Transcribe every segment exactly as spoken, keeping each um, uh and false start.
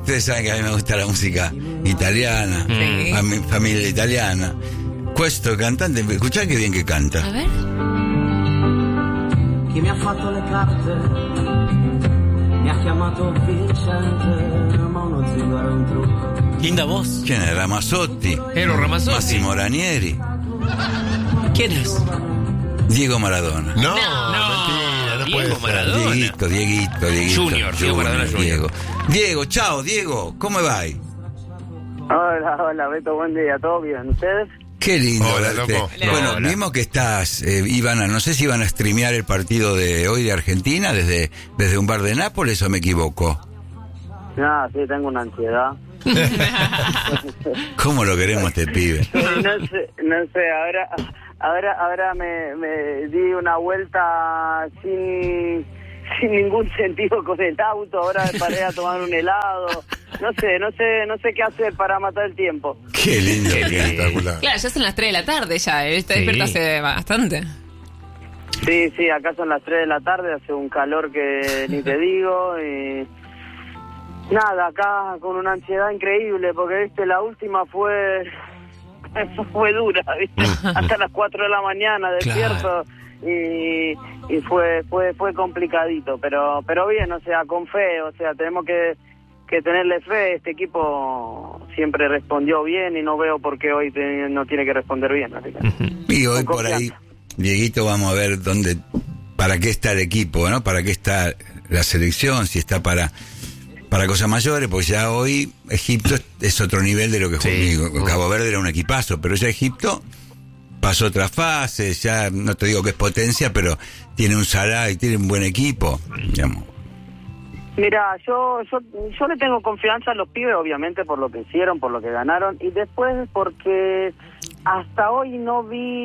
ustedes saben que a mí me gusta la música italiana, Sí. a mi familia italiana. Questo cantante, escuchá che bien che canta. A ver. Chi mi ha fatto le carte mi ha chiamato Vincente, ma uno zingaro è un trucco. Linda voz. ¿Quién es? Ramazzotti, Ero Ramazzotti. Massimo Ranieri, ¿Quién es? Diego Maradona. No, No, mentira, no Diego puede ser. Maradona. Dieguito, Dieguito, Dieguito. Junior, Diego Maradona Junior. Diego. Diego, ciao Diego, ¿cómo va? Hola, hola, Beto, buen día, ¿todo bien? ¿Ustedes? Qué lindo Hola, verte. loco. Bueno, Hola. vimos que estás, eh, iban a, no sé si iban a streamear el partido de hoy de Argentina desde, desde un bar de Nápoles, o me equivoco. Ah, sí, tengo una ansiedad. ¿Cómo lo queremos a este pibe? No sé, no sé, ahora, ahora, ahora me, me di una vuelta sin, sin ningún sentido con el auto, ahora me paré a tomar un helado. No sé, no sé, no sé qué hacer para matar el tiempo. Qué lindo que es. Espectacular. Claro, ya son las tres de la tarde ya. Él está Sí. despierto hace bastante. Sí, sí, acá son las tres de la tarde, hace un calor que ni te digo y... Nada, acá con una ansiedad increíble, porque viste, la última fue fue dura, ¿viste? Hasta las cuatro de la mañana despierto y, y fue fue fue complicadito, pero pero bien, o sea, con fe, o sea, tenemos que, que tenerle fe. Este equipo siempre respondió bien y no veo por qué hoy te- no tiene que responder bien, así que... Y hoy Con por ahí, confianza. Dieguito, vamos a ver dónde, para qué está el equipo, ¿no? Para qué está la selección, si está para para cosas mayores, pues ya hoy Egipto es, es otro nivel de lo que Sí. jugó. Cabo Verde era un equipazo, pero ya Egipto pasó otra fase, ya no te digo que es potencia, pero tiene un Salah y tiene un buen equipo, digamos. Mira, yo, yo yo le tengo confianza a los pibes, obviamente, por lo que hicieron, por lo que ganaron, y después porque hasta hoy no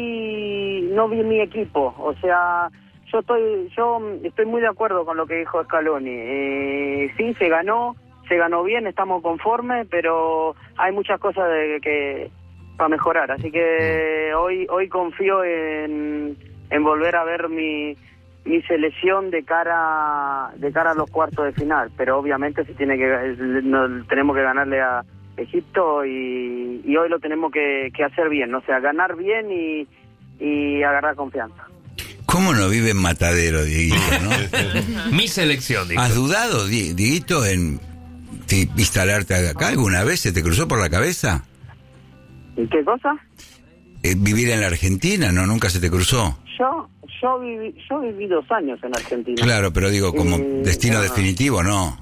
vi no vi mi equipo. O sea, yo estoy yo estoy muy de acuerdo con lo que dijo Scaloni. Eh, sí, se ganó, se ganó bien, estamos conformes, pero hay muchas cosas de que para mejorar. Así que hoy hoy confío en, en volver a ver mi mi selección de cara de cara a los cuartos de final, pero obviamente se tiene que no, tenemos que ganarle a Egipto y, y hoy lo tenemos que, que hacer bien, o sea, ganar bien y, y agarrar confianza. ¿Cómo no vive en Matadero, Dieguito, no? Mi selección, dijo. ¿Has dudado, Di- Dieguito, en si instalarte acá alguna vez? ¿Se te cruzó por la cabeza? ¿Y qué cosa? Eh, ¿Vivir en la Argentina? ¿No? ¿Nunca se te cruzó? Yo yo viví yo viví dos años en Argentina. Claro, pero digo, como Eh, destino no. definitivo, ¿no?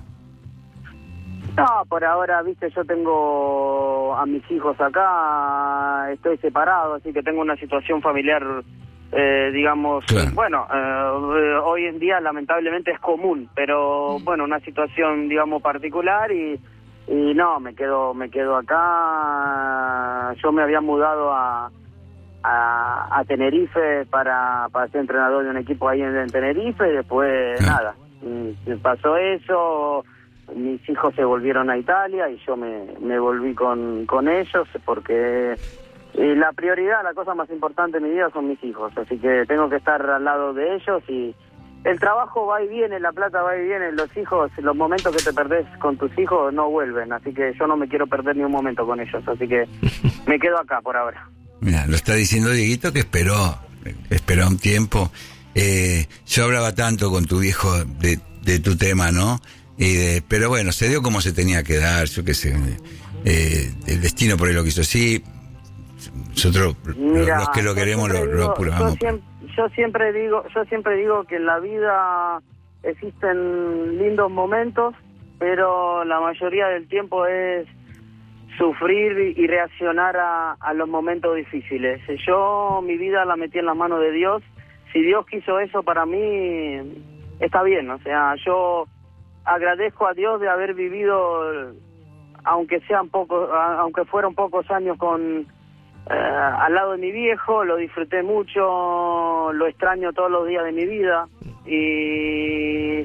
No, por ahora, viste, yo tengo a mis hijos acá, estoy separado, así que tengo una situación familiar, eh, digamos, Claro. bueno, eh, hoy en día lamentablemente es común, pero bueno, una situación, digamos, particular y, y no, me quedo, me quedo acá. Yo me había mudado a, a, a Tenerife para, para ser entrenador de un equipo ahí en, en Tenerife y después Ah. nada, mm, pasó eso. Mis hijos se volvieron a Italia y yo me, me volví con, con ellos porque eh, la prioridad, la cosa más importante en mi vida son mis hijos, así que tengo que estar al lado de ellos y el trabajo va y viene, la plata va y viene, los hijos, los momentos que te perdés con tus hijos no vuelven, así que yo no me quiero perder ni un momento con ellos, así que me quedo acá por ahora. Mira, lo está diciendo Dieguito que esperó, esperó un tiempo. Eh, yo hablaba tanto con tu viejo de, de tu tema, ¿no? Y de, pero bueno, se dio como se tenía que dar, yo qué sé. Eh, el destino por ahí lo quiso así. Nosotros, Mira, los que lo yo queremos, lo, siempre lo digo- apuramos. Yo siempre, yo siempre digo, yo siempre digo que en la vida existen lindos momentos, pero la mayoría del tiempo es sufrir y reaccionar a, a los momentos difíciles. Yo mi vida la metí en las manos de Dios. Si Dios quiso eso para mí, está bien. O sea, yo agradezco a Dios de haber vivido, aunque sean pocos, aunque fueron pocos años con eh, al lado de mi viejo, lo disfruté mucho, lo extraño todos los días de mi vida y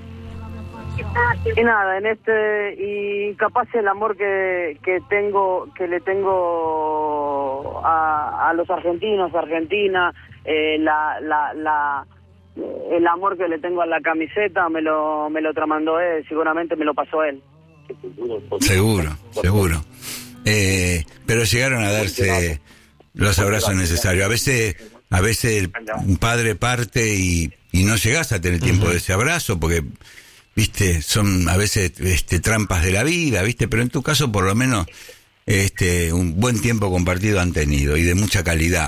y nada, en este y capaz el amor que, que tengo, que le tengo a, a los argentinos, Argentina, eh, la, la, la el amor que le tengo a la camiseta me lo me lo tramandó él, seguramente me lo pasó él. Seguro, seguro. Eh, pero llegaron a darse los abrazos necesarios. A veces, a veces un padre parte y, y no llegás a tener tiempo de ese abrazo porque, viste, son a veces este, trampas de la vida, viste, pero en tu caso por lo menos este, un buen tiempo compartido han tenido y de mucha calidad.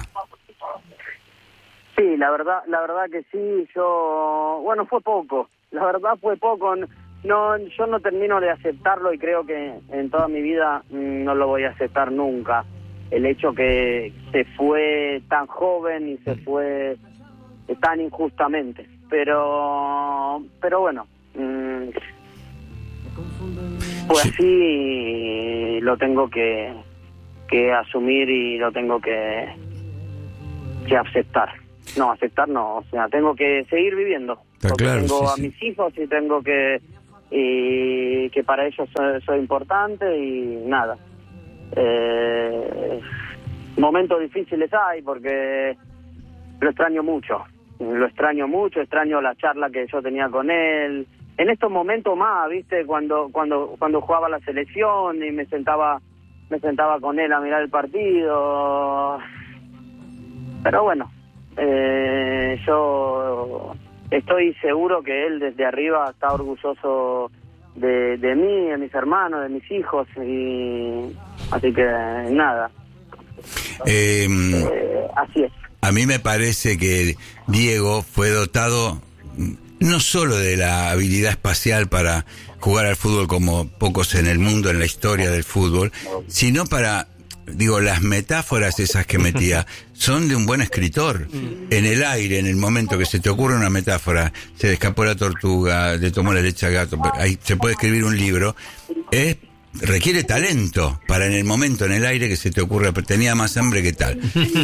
Sí, la verdad, la verdad que sí. Yo, bueno, fue poco. La verdad fue poco. No, yo no termino de aceptarlo y creo que en toda mi vida no lo voy a aceptar nunca. El hecho que se fue tan joven y se fue tan injustamente. Pero, pero bueno, mmm, pues así lo tengo que, que asumir y lo tengo que, que aceptar. No, aceptar no, o sea, tengo que seguir viviendo. Está porque claro, tengo sí, a sí. mis hijos y tengo que... y que para ellos soy, soy importante y nada. Eh, momentos difíciles hay porque lo extraño mucho, lo extraño mucho, extraño la charla que yo tenía con él. En estos momentos más, viste, cuando cuando cuando jugaba la selección y me sentaba me sentaba con él a mirar el partido. Pero bueno, eh, yo estoy seguro que él desde arriba está orgulloso de, de mí, de mis hermanos, de mis hijos, y así que nada. Eh, Eh, así es. A mí me parece que Diego fue dotado no solo de la habilidad espacial para jugar al fútbol como pocos en el mundo, en la historia del fútbol, sino para, digo, las metáforas esas que metía son de un buen escritor. En el aire, en el momento que se te ocurre una metáfora, se le escapó la tortuga, le tomó la leche al gato, ahí se puede escribir un libro, es... requiere talento para en el momento en el aire que se te ocurre, tenía más hambre que tal.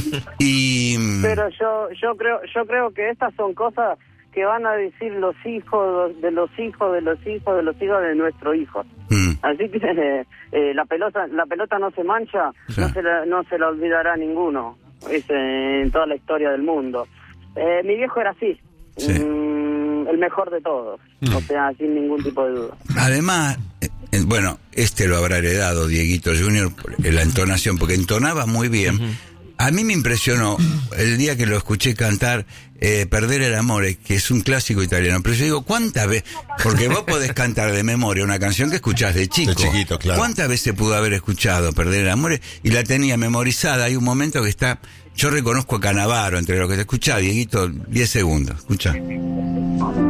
Y Pero yo yo creo yo creo que estas son cosas que van a decir los hijos de los hijos de los hijos de los hijos de nuestros hijos. mm, Así que eh, la pelota la pelota no se mancha, sí. no se la, no se la olvidará ninguno. Es eh, en toda la historia del mundo. Eh, mi viejo era así, Sí. mm, el mejor de todos, Mm. o sea, sin ningún tipo de duda. además, eh, eh, bueno, este lo habrá heredado Dieguito Junior, eh, la entonación, porque entonaba muy bien. Uh-huh. A mí me impresionó el día que lo escuché cantar eh, Perder el Amore, que es un clásico italiano. Pero yo digo, ¿cuántas veces? Porque vos podés cantar de memoria una canción que escuchás de chico. De chiquito, claro. ¿Cuántas veces pudo haber escuchado Perder el Amore? Y la tenía memorizada. Hay un momento que está... Yo reconozco a Canavaro entre lo que te escuchá, Dieguito, diez segundos. Escuchá.